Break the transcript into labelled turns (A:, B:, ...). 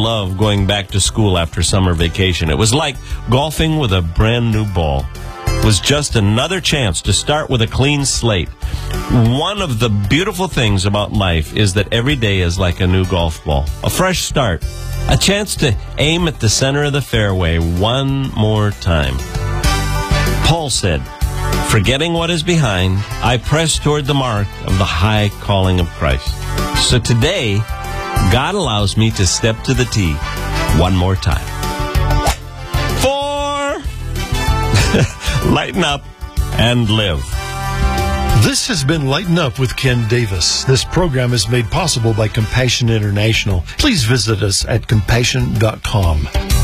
A: love going back to school after summer vacation. It was like golfing with a brand new ball. It was just another chance to start with a clean slate. One of the beautiful things about life is that every day is like a new golf ball. A fresh start. A chance to aim at the center of the fairway one more time. Paul said, "Forgetting what is behind, I press toward the mark of the high calling of Christ." So today, God allows me to step to the tee one more time. 4. Lighten up and live.
B: This has been Lighten Up with Ken Davis. This program is made possible by Compassion International. Please visit us at compassion.com.